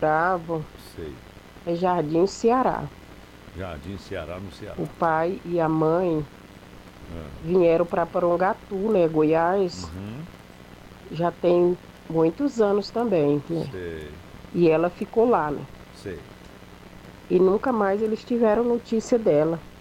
moravam Sei. é Jardim Ceará. Jardim Ceará, no Ceará. O pai e a mãe Ah, vieram para Porongatu, né, Goiás, uhum. já tem muitos anos também, né? Sei, E ela ficou lá, né? sei. E nunca mais eles tiveram notícia dela.